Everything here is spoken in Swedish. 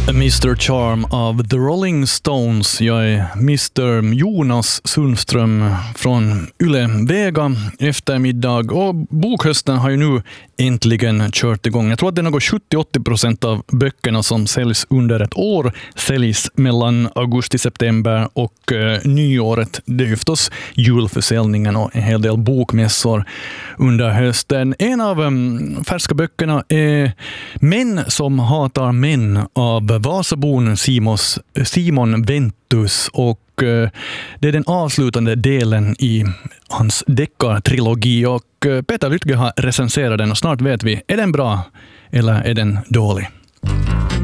Mr. Charm av The Rolling Stones. Jag är Mr. Jonas Sundström från Yle Vega eftermiddag, och bokhösten har ju nu äntligen kört igång. Jag tror att det är något 70-80% av böckerna som säljs under ett år säljs mellan augusti-september och nyåret. Det är ju förstås julförsäljningen och en hel del bokmässor under hösten. En av färska böckerna är Män som hatar män av Vasabon Simon Ventus, och det är den avslutande delen i hans deckartrilogi, och Peter Lytge har recenserat den och snart vet vi, är den bra eller är den dålig?